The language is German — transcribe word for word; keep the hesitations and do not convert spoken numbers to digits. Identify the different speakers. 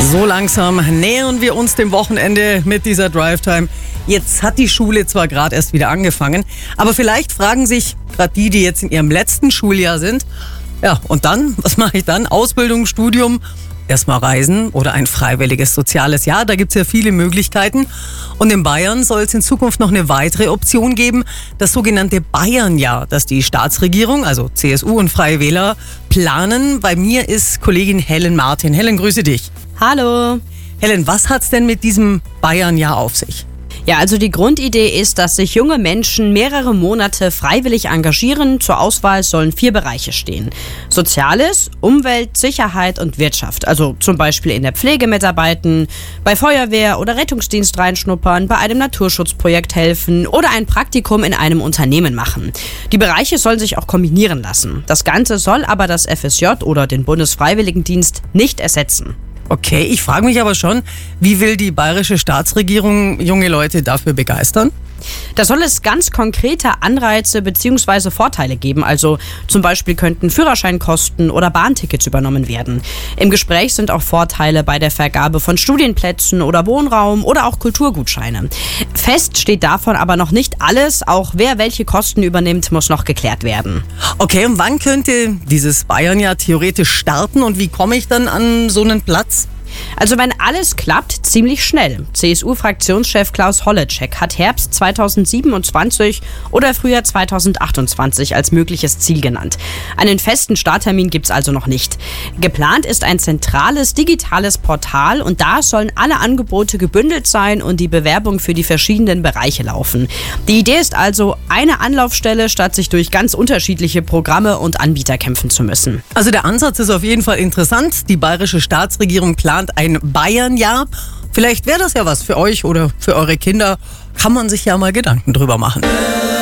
Speaker 1: So langsam nähern wir uns dem Wochenende mit dieser Drive-Time. Jetzt hat die Schule zwar gerade erst wieder angefangen, aber vielleicht fragen sich gerade die, die jetzt in ihrem letzten Schuljahr sind, ja, und dann, was mache ich dann? Ausbildung, Studium, erstmal reisen oder ein freiwilliges soziales Jahr. Da gibt es ja viele Möglichkeiten. Und in Bayern soll es in Zukunft noch eine weitere Option geben, das sogenannte Bayernjahr, das die Staatsregierung, also C S U und Freie Wähler, planen. Bei mir ist Kollegin Helen Martin. Helen, grüße dich.
Speaker 2: Hallo.
Speaker 1: Helen, was hat's denn mit diesem Bayernjahr auf sich?
Speaker 2: Ja, also die Grundidee ist, dass sich junge Menschen mehrere Monate freiwillig engagieren. Zur Auswahl sollen vier Bereiche stehen. Soziales, Umwelt, Sicherheit und Wirtschaft. Also zum Beispiel in der Pflege mitarbeiten, bei Feuerwehr oder Rettungsdienst reinschnuppern, bei einem Naturschutzprojekt helfen oder ein Praktikum in einem Unternehmen machen. Die Bereiche sollen sich auch kombinieren lassen. Das Ganze soll aber das F S J oder den Bundesfreiwilligendienst nicht ersetzen.
Speaker 1: Okay, ich frage mich aber schon, wie will die bayerische Staatsregierung junge Leute dafür begeistern?
Speaker 2: Da soll es ganz konkrete Anreize bzw. Vorteile geben. Also zum Beispiel könnten Führerscheinkosten oder Bahntickets übernommen werden. Im Gespräch sind auch Vorteile bei der Vergabe von Studienplätzen oder Wohnraum oder auch Kulturgutscheine. Fest steht davon aber noch nicht alles. Auch wer welche Kosten übernimmt, muss noch geklärt werden.
Speaker 1: Okay, und wann könnte dieses Bayernjahr theoretisch starten und wie komme ich dann an so einen Platz?
Speaker 2: Also wenn alles klappt, ziemlich schnell. C S U-Fraktionschef Klaus Holleczek hat Herbst zweitausendsiebenundzwanzig oder Frühjahr zweitausendachtundzwanzig als mögliches Ziel genannt. Einen festen Starttermin gibt's also noch nicht. Geplant ist ein zentrales digitales Portal und da sollen alle Angebote gebündelt sein und die Bewerbung für die verschiedenen Bereiche laufen. Die Idee ist also eine Anlaufstelle, statt sich durch ganz unterschiedliche Programme und Anbieter kämpfen zu müssen.
Speaker 1: Also der Ansatz ist auf jeden Fall interessant. Die bayerische Staatsregierung plant ein Bayernjahr. Vielleicht wäre das ja was für euch oder für eure Kinder. Kann man sich ja mal Gedanken drüber machen.